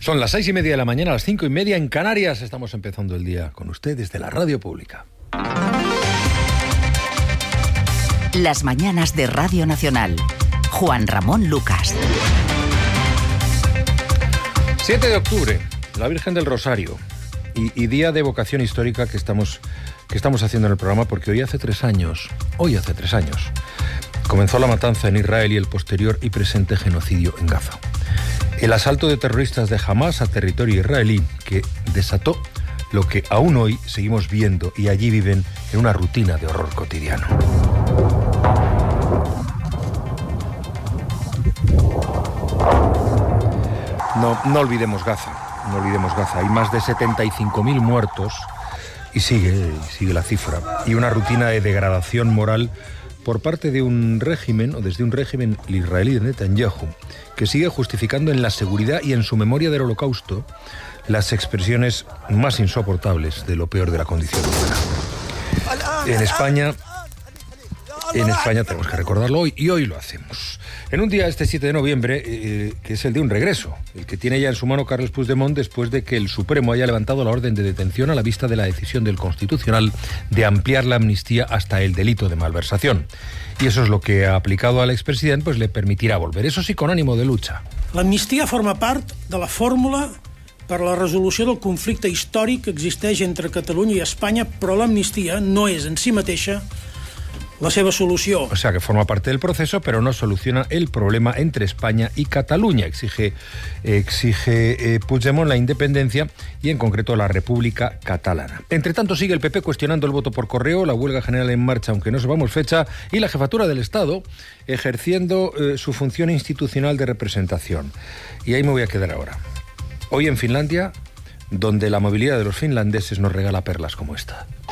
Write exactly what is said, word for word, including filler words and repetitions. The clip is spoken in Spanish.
Son las seis y media de la mañana, las cinco y media en Canarias. Estamos empezando el día con usted desde la Radio Pública. Las mañanas de Radio Nacional. Juan Ramón Lucas. siete de octubre, la Virgen del Rosario. Y, y día de evocación histórica que estamos, que estamos haciendo en el programa, porque hoy hace tres años, hoy hace tres años, comenzó la matanza en Israel y el posterior y presente genocidio en Gaza. El asalto de terroristas de Hamás a territorio israelí que desató lo que aún hoy seguimos viendo y allí viven en una rutina de horror cotidiano. No, no olvidemos Gaza, no olvidemos Gaza. Hay más de setenta y cinco mil muertos y sigue, sigue la cifra. Y una rutina de degradación moral por parte de un régimen, o desde un régimen israelí de Netanyahu, que sigue justificando en la seguridad y en su memoria del Holocausto las expresiones más insoportables de lo peor de la condición humana. En España, en España tenemos que recordarlo hoy, y hoy lo hacemos. En un día, este siete de noviembre, eh, que es el de un regreso, el que tiene ya en su mano Carles Puigdemont después de que el Supremo haya levantado la orden de detención a la vista de la decisión del Constitucional de ampliar la amnistía hasta el delito de malversación. Y eso es lo que ha aplicado al expresidente, pues le permitirá volver, eso sí, con ánimo de lucha. L'amnistia forma part de la fórmula per a la resolució del conflicte històric que existeix entre Catalunya i Espanya, però l'amnistia no és en si mateixa la seva solució. O sea, que forma parte del proceso, pero no soluciona el problema entre España y Cataluña. Exige, exige eh, Puigdemont la independencia y, en concreto, la República Catalana. Entre tanto, sigue el P P cuestionando el voto por correo, la huelga general en marcha, aunque no sepamos fecha, y la jefatura del Estado ejerciendo eh, su función institucional de representación. Y ahí me voy a quedar ahora. Hoy en Finlandia, donde la movilidad de los finlandeses nos regala perlas como esta.